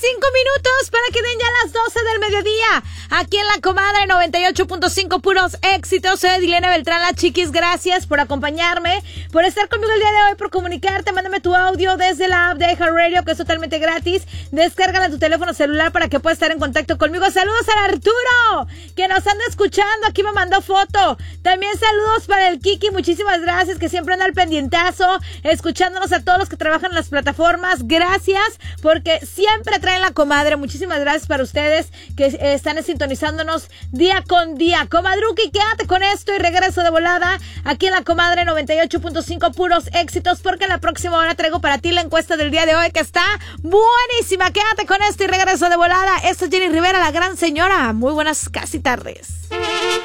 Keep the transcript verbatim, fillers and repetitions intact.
cinco minutos para que den ya las doce del mediodía. Aquí en La Comadre noventa y ocho punto cinco, puros éxitos. Soy Edilena Beltrán, la chiquis. Gracias por acompañarme, por estar conmigo el día de hoy, por comunicarte. Mándame tu audio desde la app de iHeartRadio, que es totalmente gratis. Descárgala en tu teléfono celular para que puedas estar en contacto conmigo. Saludos a Arturo, que nos anda escuchando. Aquí me mandó foto. También saludos para el Kiki. Muchísimas gracias, que siempre anda al pendientazo, escuchándonos a todos los que trabajan en las plataformas. Gracias, porque siempre traen La Comadre. Muchísimas gracias para ustedes que eh, están sintonizándonos día con día. Comadruki, quédate con esto y regreso de volada aquí en La Comadre noventa y ocho punto cinco, puros éxitos, porque en la próxima hora traigo para ti la encuesta del día de hoy, que está buenísima. Quédate con esto y regreso de volada. Esta es Jenny Rivera, la gran señora. Muy buenas casi tardes.